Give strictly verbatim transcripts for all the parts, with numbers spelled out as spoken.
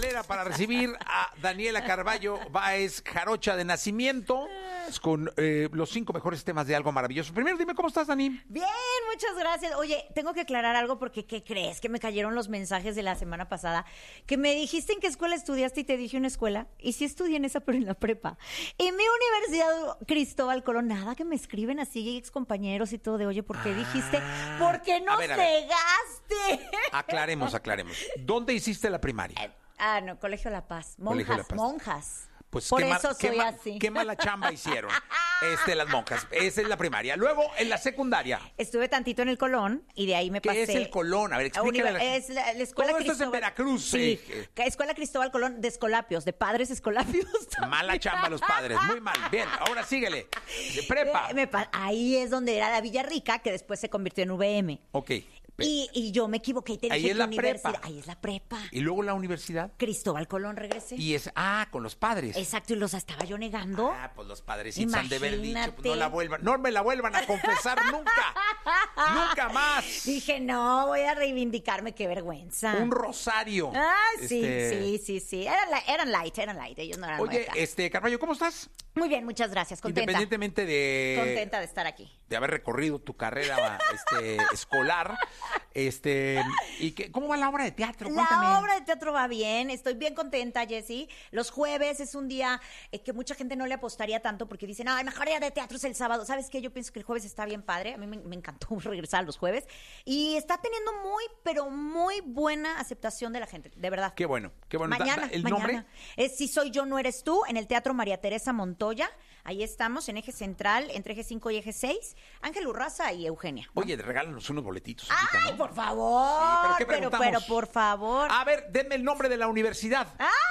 tamalera para recibir a Daniela Carballo Báez, jarocha de nacimiento, con eh, los cinco mejores temas de Algo Maravilloso. Primero, dime, ¿cómo estás, Dani? Bien, muchas gracias. Oye, tengo que aclarar algo porque, ¿qué crees? Que me cayeron los mensajes de la semana pasada, que me dijiste en qué escuela estudiaste y te dije una escuela, y sí estudié en esa, pero en la prepa. Y mi universidad, Cristóbal Colón, nada que me escriben así, ex compañeros y todo de, oye, ¿por qué dijiste? ¿Por qué nos a ver, a ver. cegaste? Aclaremos, aclaremos. ¿Dónde hiciste la primaria? Eh, Ah, no, Colegio La Paz. Colegio Monjas, La Paz. monjas. Pues Por qué, ma- eso qué soy ma- así. qué mala chamba hicieron este, las monjas. Esa es la primaria. Luego, en la secundaria. Estuve tantito en el Colón y de ahí me ¿Qué pasé. es el Colón? A ver, explícale a la Univer- gente. Es la, la escuela Todo esto es en Cristóbal- Veracruz, Sí, eh. que Escuela Cristóbal Colón de Escolapios, de padres Escolapios. Mala chamba los padres, muy mal. Bien, ahora síguele. De prepa. Me pa- ahí es donde era la Villa Rica, que después se convirtió en V M. Ok. Y, y yo me equivoqué y te Ahí dije es que la universidad. prepa. Ahí es la prepa. ¿Y luego la universidad? Cristóbal Colón regresé. Y es, ah, con los padres. Exacto, y los estaba yo negando. Ah, pues los padrecitos han de haber dicho, pues Imagínate. no la vuelvan, no me la vuelvan a confesar nunca. Nunca más. Dije, no, voy a reivindicarme, qué vergüenza. Un rosario. Ah, sí, Este, sí, sí, sí. Eran, la- eran light, eran light. Ellos no eran Oye, nuestra. este, Carballo, ¿cómo estás? Muy bien, muchas gracias. Contenta. Independientemente de... Contenta de estar aquí. de haber recorrido tu carrera este, escolar, este, y que, ¿cómo va la obra de teatro? Cuéntame. La obra de teatro va bien, estoy bien contenta, Jessy. Los jueves es un día eh, que mucha gente no le apostaría tanto porque dicen, no, el mejor día de teatro es el sábado. ¿Sabes qué? Yo pienso que el jueves está bien padre. A mí me, me encantó regresar a los jueves. Y está teniendo muy, pero muy buena aceptación de la gente, de verdad. Qué bueno, qué bueno. Da- Mañana, da- ¿El mañana. nombre? Es Si Soy Yo, No Eres Tú, en el Teatro María Teresa Montoya. Ahí estamos, en Eje Central, entre Eje cinco y Eje seis. Ángel Urraza y Eugenia. Oye, regálanos unos boletitos. ahorita, ¡Ay, ¿no? por favor! Sí, ¿pero qué pero, preguntamos? pero, por favor. A ver, denme el nombre de la universidad.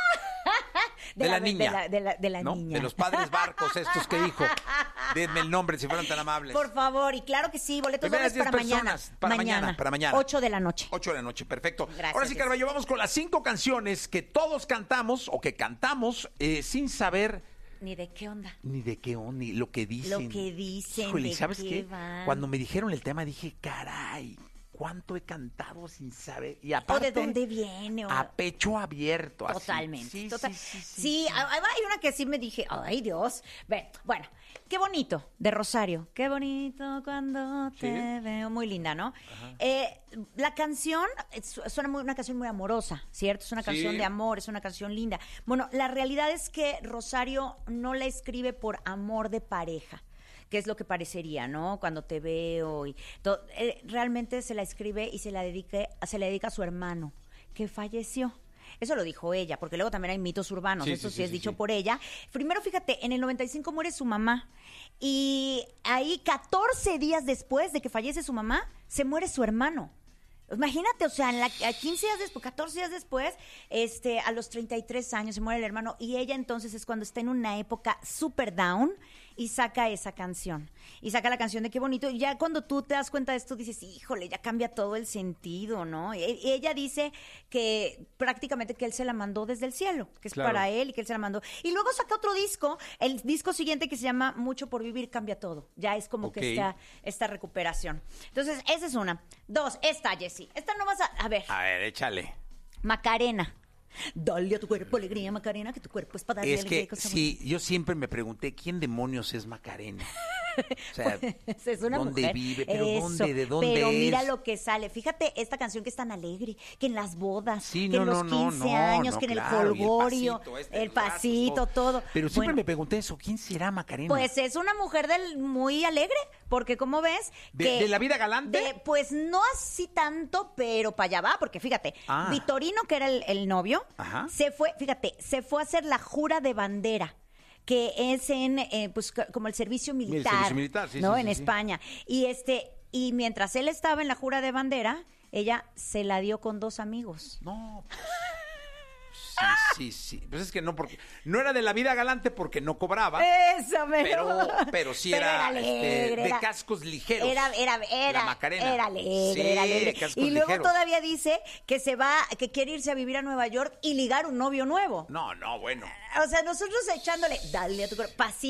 de la niña. De la, de la- de la ¿No? niña. De los padres barcos estos que dijo. Denme el nombre si fueran tan amables. Por favor, y claro que sí, boletos Primeras dobles para diez mañana. personas, para mañana, para mañana. ocho de la noche. Ocho de la noche, perfecto. Gracias, Ahora sí, Jessy. Carballo, vamos con las cinco canciones que todos cantamos o que cantamos eh, sin saber Ni de qué onda. ni de qué on, ni lo que dicen. Lo que dicen, Híjole, de ¿sabes qué qué? van. Cuando me dijeron el tema dije, caray, ¿cuánto he cantado sin saber? Y O aparte, de dónde viene. O... a pecho abierto. así. Totalmente. Sí, total- sí, sí, sí, Sí, sí. hay hay una que sí me dije, ay Dios. Ve, bueno, qué bonito, de Rosario. Qué bonito cuando te Sí. veo. Muy linda, ¿no? Eh, la canción es- suena muy, una canción muy amorosa, ¿cierto? Es una canción Sí. de amor, es una canción linda. Bueno, la realidad es que Rosario no la escribe por amor de pareja, que es lo que parecería, ¿no? Cuando te veo y to- eh, realmente se la escribe y se la dedique, se la dedica a su hermano que falleció. Eso lo dijo ella, porque luego también hay mitos urbanos, Sí, eso sí, sí, sí, es sí, dicho sí. por ella. Primero, fíjate, en el noventa y cinco muere su mamá y ahí catorce días después de que fallece su mamá, se muere su hermano. Imagínate, o sea, en la, a quince días después, catorce días después, este, a los treinta y tres años se muere el hermano y ella entonces es cuando está en una época super down y saca esa canción. Y saca la canción de Qué bonito. Y ya cuando tú te das cuenta de esto dices, híjole, ya cambia todo el sentido, ¿no? Y, y ella dice que prácticamente que él se la mandó desde el cielo, que es Claro. para él y que él se la mandó. Y luego saca otro disco, el disco siguiente que se llama Mucho por Vivir cambia todo. Ya es como Ok. que esta, esta recuperación. Entonces, esa es una. Dos, esta, Jessy. Esta no vas a... A ver, A ver, échale. Macarena. Dale a tu cuerpo alegría, Macarena, que tu cuerpo es para darle Es alegría. que y cosas sí, yo siempre me pregunté, ¿quién demonios es Macarena? O sea, Pues, es una ¿dónde mujer. vive? ¿Pero Eso, dónde? ¿De dónde Pero es? mira lo que sale. Fíjate esta canción que es tan alegre, que en las bodas, Sí, que no, en los no, no, quince no, años, no, que en claro, el y el jolgorio, pasito este, el los brazos, pasito, todo. Pero siempre Bueno, me pregunté eso, ¿quién será Macarena? Pues es una mujer del muy alegre, porque como ves... ¿De- que- de la vida galante? de- pues no así tanto, pero para allá va, porque fíjate, Ah. Vitorino, que era el, el novio, Ajá. se fue, fíjate, se fue a hacer la jura de bandera, que es en, eh, pues c- como el servicio militar, servicio militar, sí, ¿no? sí, en sí, sí. España. Y este, y mientras él estaba en la jura de bandera, ella se la dio con dos amigos. No, pues, sí, sí, sí. Pues es que no, porque no era de la vida galante porque no cobraba. Eso, Pero, pero sí Pero era, alegre, este, de era- cascos ligeros. Era, era, era, La Macarena. era alegre, Sí, era alegre. cascos Y luego ligeros. todavía dice que se va, que quiere irse a vivir a Nueva York y ligar un novio nuevo. No, no, bueno. O sea, nosotros echándole, dale a tu cuerpo, pasito.